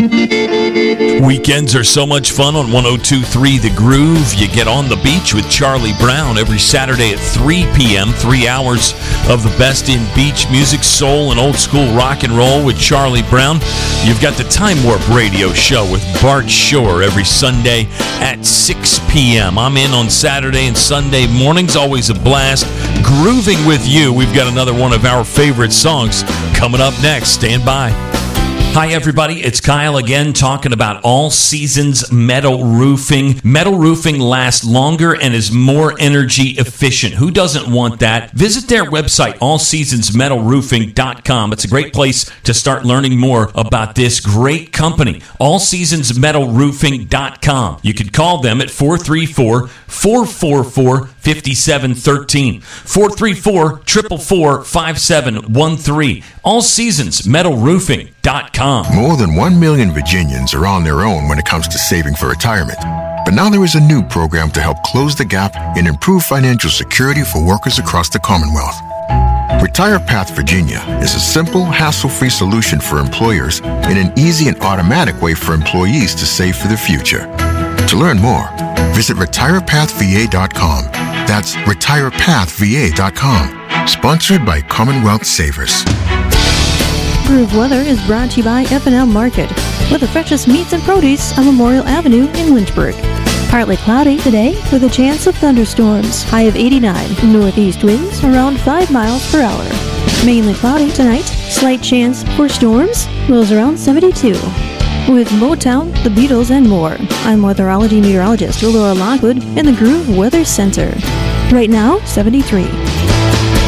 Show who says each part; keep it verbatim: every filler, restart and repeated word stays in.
Speaker 1: Weekends are so much fun on one oh two point three The Groove. You get on the beach with Charlie Brown every Saturday at three p.m. Three hours of the best in beach music, soul, and old school rock and roll with Charlie Brown. You've got the Time Warp Radio Show with Bart Shore every Sunday at six p.m. I'm in on Saturday and Sunday mornings. Always a blast. Grooving with you. We've got another one of our favorite songs coming up next. Stand by. Hi, everybody. It's Kyle again talking about All Seasons Metal Roofing. Metal roofing lasts longer and is more energy efficient. Who doesn't want that? Visit their website, all seasons metal roofing dot com. It's a great place to start learning more about this great company, all seasons metal roofing dot com. You can call them at four three four, four four four, five seven one three, four three four, four four four, five seven one three, all seasons metal roofing dot com.
Speaker 2: More than one million Virginians are on their own when it comes to saving for retirement. But now there is a new program to help close the gap and improve financial security for workers across the Commonwealth. Retire Path Virginia is a simple, hassle-free solution for employers and an easy and automatic way for employees to save for the future. To learn more, visit retire path v a dot com. That's retire path v a dot com. Sponsored by Commonwealth Savers.
Speaker 3: Groove Weather is brought to you by F and M Market, with the freshest meats and produce on Memorial Avenue in Lynchburg. Partly cloudy today with a chance of thunderstorms. High of eighty-nine. Northeast winds around five miles per hour. Mainly cloudy tonight. Slight chance for storms. Lows around seventy-two. With Motown, the Beatles, and more, I'm weatherology meteorologist Laura Lockwood in the Groove Weather Center. Right now, seventy-three.